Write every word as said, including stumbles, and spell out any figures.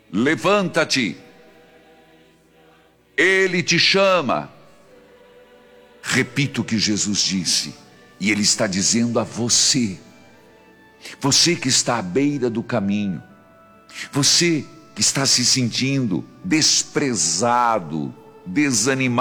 levanta-te, Ele te chama. Repito o que Jesus disse, e Ele está dizendo a você, você que está à beira do caminho, você que está se sentindo desprezado, desanimado,